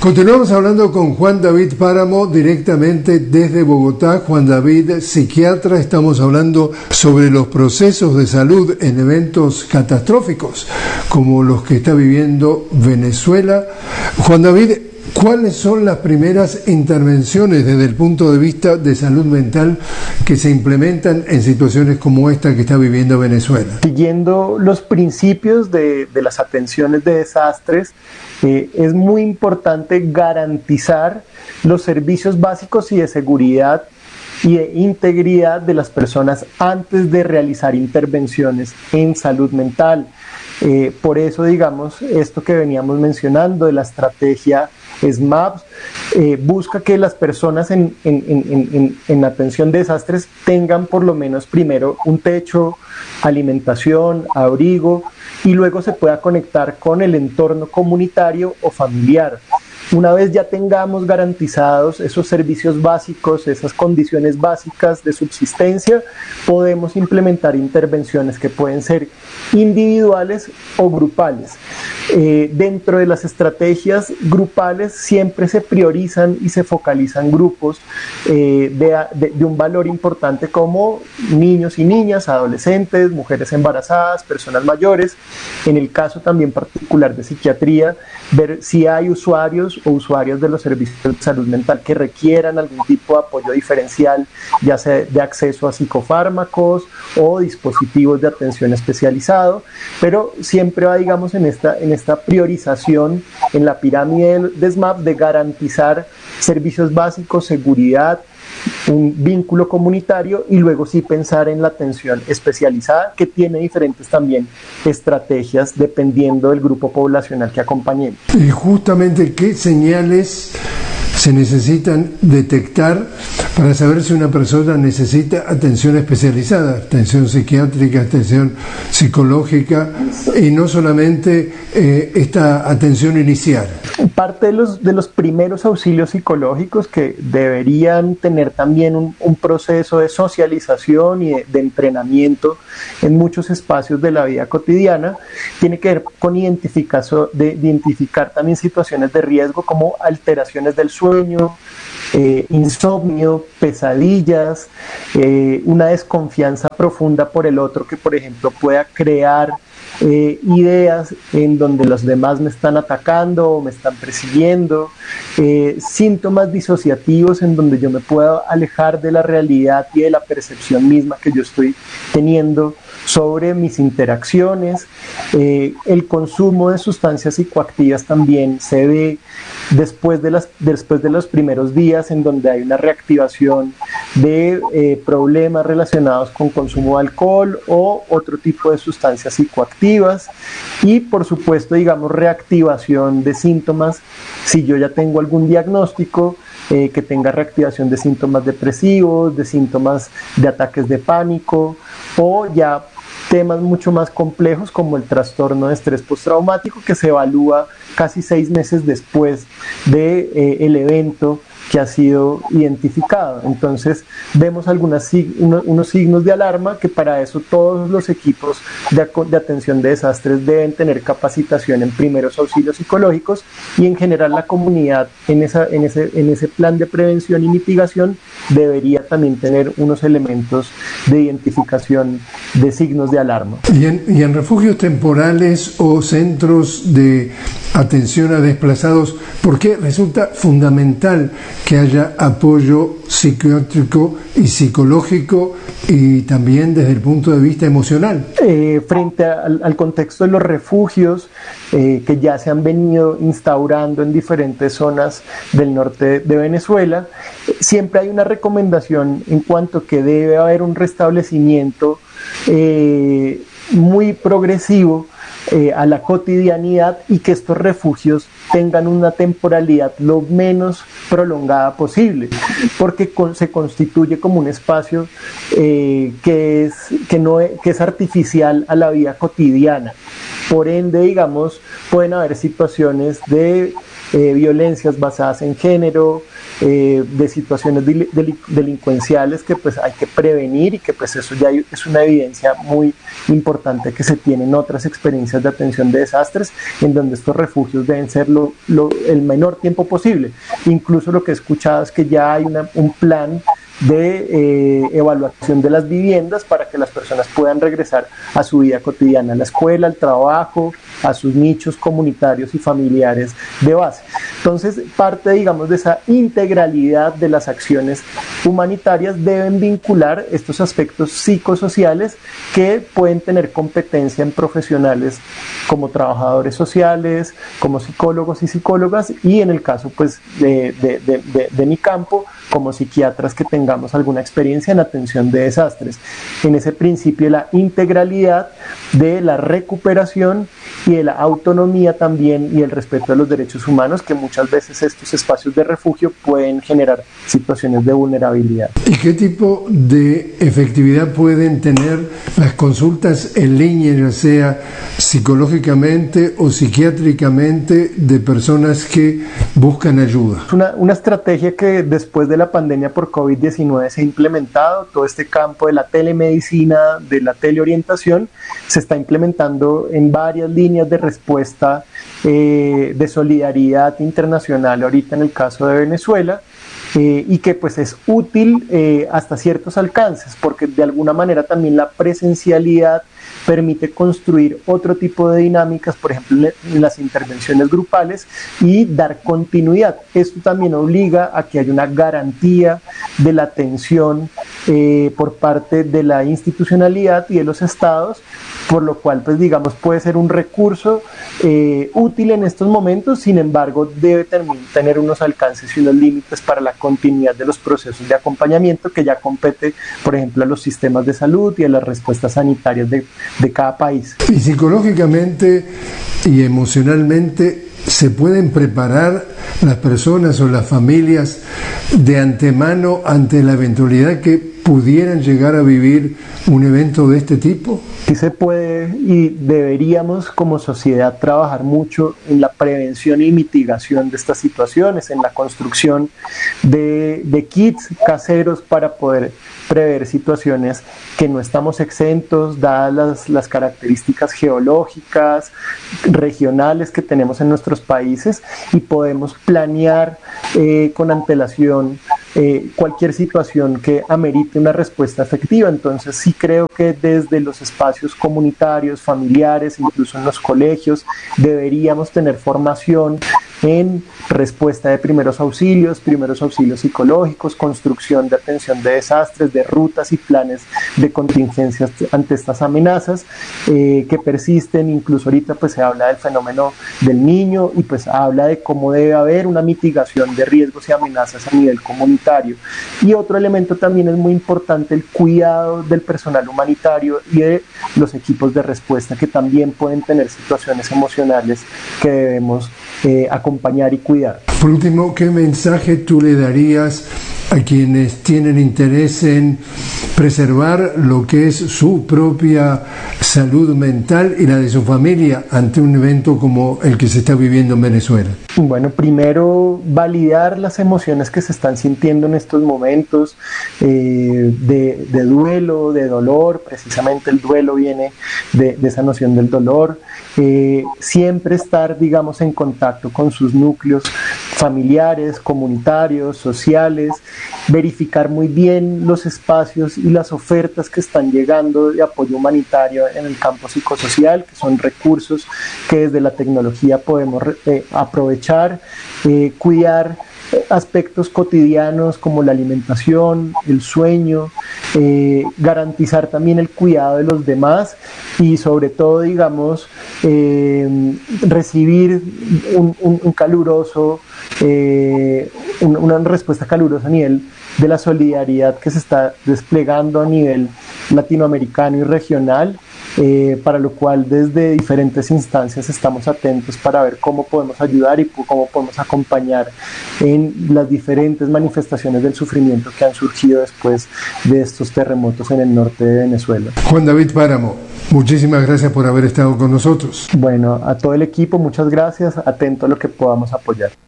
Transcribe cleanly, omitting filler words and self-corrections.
Continuamos hablando con Juan David Páramo directamente desde Bogotá. Juan David, psiquiatra, estamos hablando sobre los procesos de salud en eventos catastróficos como los que está viviendo Venezuela. Juan David, ¿cuáles son las primeras intervenciones desde el punto de vista de salud mental que se implementan en situaciones como esta que está viviendo Venezuela? Siguiendo los principios de las atenciones de desastres, es muy importante garantizar los servicios básicos y de seguridad y de integridad de las personas antes de realizar intervenciones en salud mental. Por eso, digamos, esto que veníamos mencionando de la estrategia SMAP busca que las personas en atención de desastres tengan por lo menos primero un techo, alimentación, abrigo, y luego se pueda conectar con el entorno comunitario o familiar. Una vez ya tengamos garantizados esos servicios básicos, esas condiciones básicas de subsistencia, podemos implementar intervenciones que pueden ser individuales o grupales. Dentro de las estrategias grupales siempre se priorizan y se focalizan grupos de un valor importante como niños y niñas, adolescentes, mujeres embarazadas, personas mayores. En el caso también particular de psiquiatría, ver si hay usuarios o usuarias de los servicios de salud mental que requieran algún tipo de apoyo diferencial, ya sea de acceso a psicofármacos o dispositivos de atención especializado, pero siempre va, digamos, en esta priorización en la pirámide de SMAP de garantizar servicios básicos, seguridad, un vínculo comunitario y luego sí pensar en la atención especializada que tiene diferentes también estrategias dependiendo del grupo poblacional que acompañemos. Y justamente, ¿qué señales se necesitan detectar para saber si una persona necesita atención especializada, atención psiquiátrica, atención psicológica y no solamente esta atención inicial? Parte de los primeros auxilios psicológicos que deberían tener también un proceso de socialización y de entrenamiento en muchos espacios de la vida cotidiana tiene que ver con identificar también situaciones de riesgo como alteraciones del sueño, insomnio, pesadillas, una desconfianza profunda por el otro que, por ejemplo, pueda crear ideas en donde los demás me están atacando o me están persiguiendo, síntomas disociativos en donde yo me puedo alejar de la realidad y de la percepción misma que yo estoy teniendo sobre mis interacciones. El consumo de sustancias psicoactivas también se ve después de los primeros días en donde hay una reactivación de problemas relacionados con consumo de alcohol o otro tipo de sustancias psicoactivas y por supuesto, digamos, reactivación de síntomas si yo ya tengo algún diagnóstico que tenga reactivación de síntomas depresivos, de síntomas de ataques de pánico o ya temas mucho más complejos como el trastorno de estrés postraumático que se evalúa casi 6 meses después de el evento que ha sido identificado. Entonces vemos unos signos de alarma que para eso todos los equipos de atención de desastres deben tener capacitación en primeros auxilios psicológicos y en general la comunidad en ese plan de prevención y mitigación debería también tener unos elementos de identificación de signos de alarma. ¿Y en refugios temporales o centros de atención a desplazados, por qué resulta fundamental que haya apoyo psiquiátrico y psicológico y también desde el punto de vista emocional? Frente al contexto de los refugios que ya se han venido instaurando en diferentes zonas del norte de Venezuela, siempre hay una recomendación en cuanto que debe haber un restablecimiento muy progresivo a la cotidianidad y que estos refugios tengan una temporalidad lo menos prolongada posible, porque se constituye como un espacio que es artificial a la vida cotidiana. Por ende, digamos, pueden haber situaciones de violencias basadas en género, de situaciones delincuenciales que pues hay que prevenir, y que pues eso ya es una evidencia muy importante que se tiene en otras experiencias de atención de desastres, en donde estos refugios deben ser el menor tiempo posible. Incluso lo que he escuchado es que ya hay un plan de evaluación de las viviendas para que las personas puedan regresar a su vida cotidiana, a la escuela, al trabajo, a sus nichos comunitarios y familiares de base. Entonces, parte, digamos, de esa integralidad de las acciones humanitarias deben vincular estos aspectos psicosociales que pueden tener competencia en profesionales como trabajadores sociales, como psicólogos y psicólogas, y en el caso pues de mi campo, como psiquiatras que tengamos alguna experiencia en atención de desastres, en ese principio de la integralidad, de la recuperación y de la autonomía también, y el respeto a los derechos humanos, que muchas veces estos espacios de refugio pueden generar situaciones de vulnerabilidad. ¿Y qué tipo de efectividad pueden tener las consultas en línea, ya sea psicológicamente o psiquiátricamente, de personas que buscan ayuda? Una estrategia que después de la pandemia por COVID-19 se ha implementado, todo este campo de la telemedicina, de la teleorientación, se está implementando en varias líneas de respuesta de solidaridad internacional, ahorita en el caso de Venezuela, y que pues es útil hasta ciertos alcances, porque de alguna manera también la presencialidad permite construir otro tipo de dinámicas, por ejemplo en las intervenciones grupales, y dar continuidad. Esto también obliga a que haya una garantía de la atención por parte de la institucionalidad y de los estados, por lo cual pues digamos puede ser un recurso útil en estos momentos. Sin embargo, debe tener unos alcances y unos límites para la continuidad de los procesos de acompañamiento, que ya compete, por ejemplo, a los sistemas de salud y a las respuestas sanitarias de cada país. Y psicológicamente y emocionalmente, ¿se pueden preparar las personas o las familias de antemano ante la eventualidad que pudieran llegar a vivir un evento de este tipo? Sí se puede, y deberíamos como sociedad trabajar mucho en la prevención y mitigación de estas situaciones, en la construcción de kits caseros para poder prever situaciones que no estamos exentos, dadas las características geológicas, regionales que tenemos en nuestros países, y podemos planear con antelación cualquier situación que amerite una respuesta efectiva. Entonces sí creo que desde los espacios comunitarios, familiares, incluso en los colegios, deberíamos tener formación en respuesta de primeros auxilios psicológicos, construcción de atención de desastres, de rutas y planes de contingencias ante estas amenazas que persisten. Incluso ahorita pues se habla del fenómeno del niño, y pues habla de cómo debe haber una mitigación de riesgos y amenazas a nivel comunitario. Y otro elemento también es muy importante, el cuidado del personal humanitario y de los equipos de respuesta, que también pueden tener situaciones emocionales que debemos acompañar y cuidar. Por último, ¿qué mensaje tú le darías a quienes tienen interés en preservar lo que es su propia salud mental y la de su familia ante un evento como el que se está viviendo en Venezuela? Bueno, primero, validar las emociones que se están sintiendo en estos momentos de duelo, de dolor. Precisamente el duelo viene de esa noción del dolor. Siempre estar, digamos, en contacto con sus núcleos familiares, comunitarios, sociales, verificar muy bien los espacios y las ofertas que están llegando de apoyo humanitario en el campo psicosocial, que son recursos que desde la tecnología podemos aprovechar, cuidar aspectos cotidianos como la alimentación, el sueño, garantizar también el cuidado de los demás, y sobre todo, digamos, recibir un caluroso, una respuesta calurosa a nivel de la solidaridad que se está desplegando a nivel latinoamericano y regional, para lo cual desde diferentes instancias estamos atentos para ver cómo podemos ayudar y cómo podemos acompañar en las diferentes manifestaciones del sufrimiento que han surgido después de estos terremotos en el norte de Venezuela. Juan David Páramo, muchísimas gracias por haber estado con nosotros. Bueno, a todo el equipo, muchas gracias, atento a lo que podamos apoyar.